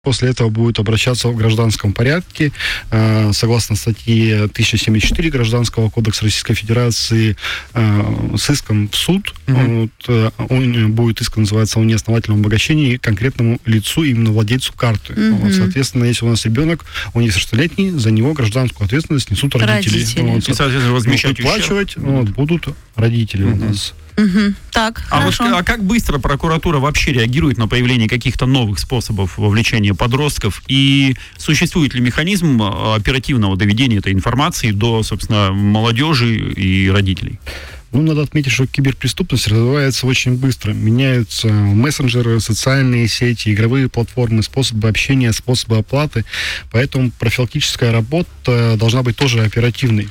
После этого будет обращаться в гражданском порядке, согласно статье 1074 Гражданского кодекса Российской Федерации, с иском в суд. Он будет иск, называется, о неосновательном обогащении конкретному лицу, именно владельцу карты. Соответственно, если у нас ребенок, он несовершеннолетний, за него гражданскую ответственность несут родители. И, соответственно, возмещать выплачивать будут родители у нас. Так, хорошо. А как быстро прокуратура вообще реагирует на появление каких-то новых способов вовлечения подростков? И существует ли механизм оперативного доведения этой информации до, собственно, молодежи и родителей? Надо отметить, что киберпреступность развивается очень быстро. Меняются мессенджеры, социальные сети, игровые платформы, способы общения, способы оплаты. Поэтому профилактическая работа должна быть тоже оперативной.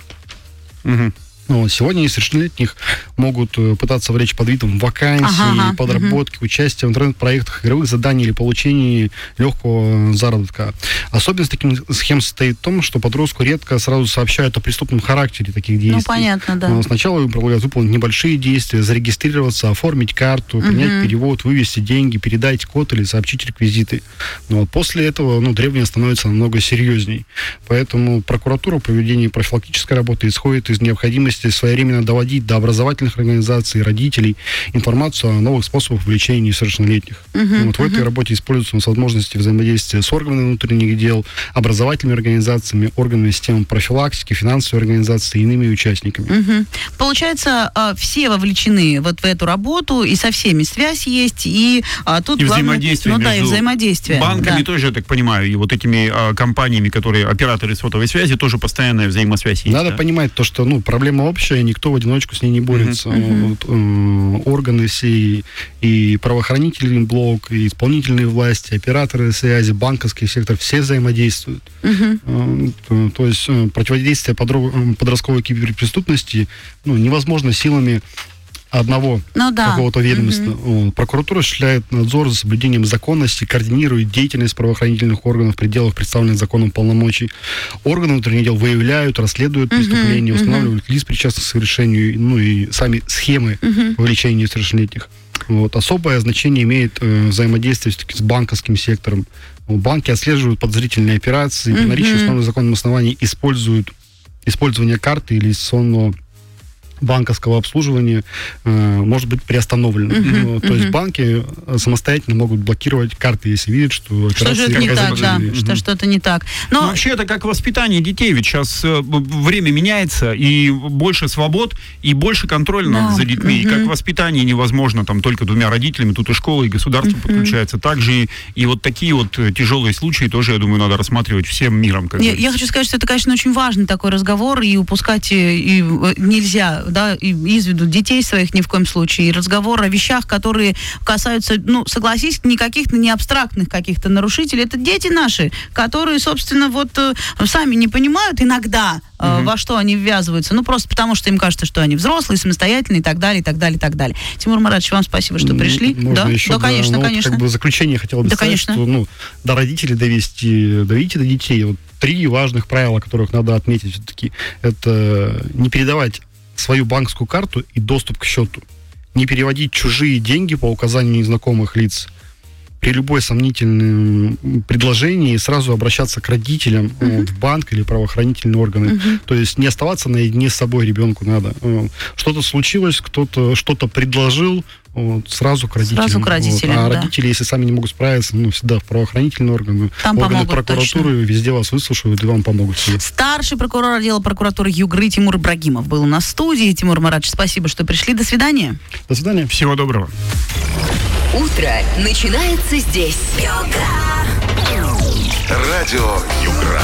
Сегодня несовершеннолетних могут пытаться вовлечь под видом вакансий, подработки, участия в интернет-проектах, игровых заданий или получения легкого заработка. Особенность таких схем состоит в том, что подростку редко сразу сообщают о преступном характере таких действий. Понятно, да. Сначала им предлагают выполнить небольшие действия, зарегистрироваться, оформить карту, принять перевод, вывести деньги, передать код или сообщить реквизиты. После этого требования становятся намного серьезней. Поэтому прокуратура в проведении профилактической работы исходит из необходимости своевременно доводить до образовательных организаций, родителей информацию о новых способах вовлечения несовершеннолетних. В этой работе используются возможности взаимодействия с органами внутренних дел, образовательными организациями, органами системы профилактики, финансовой организации и иными участниками. Получается, все вовлечены в эту работу, и со всеми связь есть, и тут и главное... взаимодействие между взаимодействие. Банками тоже, я так понимаю, и вот этими компаниями, которые операторы сотовой связи, тоже постоянная взаимосвязь есть. Надо понимать то, что проблема общая, никто в одиночку с ней не борется. Органы все и правоохранительный блок, и исполнительные власти, операторы связи, банковский сектор, все взаимодействуют. То есть противодействие подростковой киберпреступности невозможно силами одного какого-то ведомства. Прокуратура осуществляет надзор за соблюдением законности, координирует деятельность правоохранительных органов в пределах представленных законом полномочий. Органы внутренних дел выявляют, расследуют преступления, устанавливают лиц, причастных к совершению, и сами схемы вовлечения несовершеннолетних. Особое значение имеет взаимодействие все-таки с банковским сектором. Банки отслеживают подозрительные операции, при наличии установленных законом оснований использование карты или инвестиционного банковского обслуживания может быть приостановлено. То есть банки самостоятельно могут блокировать карты, если видят, что что-то не так, что что-то не так. Но вообще это как воспитание детей, ведь сейчас время меняется, и больше свобод, и больше контроля за детьми. И как воспитание невозможно только двумя родителями, тут и школа, и государство подключается. Также и вот такие вот тяжелые случаи тоже, я думаю, надо рассматривать всем миром. Я хочу сказать, что это, конечно, очень важный такой разговор, и упускать нельзя, из виду детей своих ни в коем случае, и разговор о вещах, которые касаются, согласись, не каких-то не абстрактных каких-то нарушителей, это дети наши, которые, собственно, сами не понимают иногда, во что они ввязываются, просто потому, что им кажется, что они взрослые, самостоятельные и так далее, и так далее, и так далее. Тимур Маратович, вам спасибо, что пришли. Можно еще, конечно. В заключение хотел бы сказать, что до родителей доведите до детей. 3 важных правила, которых надо отметить все-таки. Это не передавать свою банковскую карту и доступ к счету. Не переводить чужие деньги по указанию незнакомых лиц. При любой сомнительном предложении сразу обращаться к родителям в банк или правоохранительные органы. То есть не оставаться наедине с собой ребенку надо. Что-то случилось, кто-то что-то предложил, сразу к родителям. А родители, если сами не могут справиться, всегда в правоохранительные органы, органы прокуратуры везде вас выслушают и вам помогут. Старший прокурор отдела прокуратуры Югры Тимур Ибрагимов был у нас в студии. Тимур Маратович, спасибо, что пришли. До свидания. До свидания. Всего доброго. Утро начинается здесь. Радио Югра.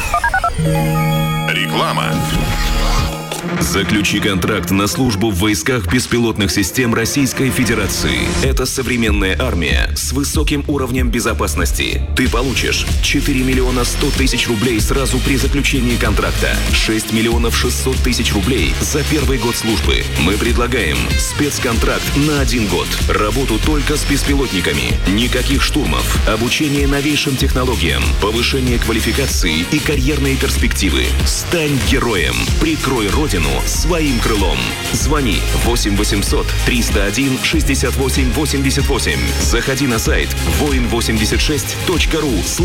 Реклама. Заключи контракт на службу в войсках беспилотных систем Российской Федерации. Это современная армия с высоким уровнем безопасности. Ты получишь 4 миллиона 100 тысяч рублей сразу при заключении контракта, 6 миллионов 600 тысяч рублей за первый год службы. Мы предлагаем спецконтракт на 1 год. Работу только с беспилотниками. Никаких штурмов. Обучение новейшим технологиям. Повышение квалификации и карьерные перспективы. Стань героем. Прикрой Родину истину своим крылом. Звони 8 800 301 68 88. Заходи на сайт voin86.ru.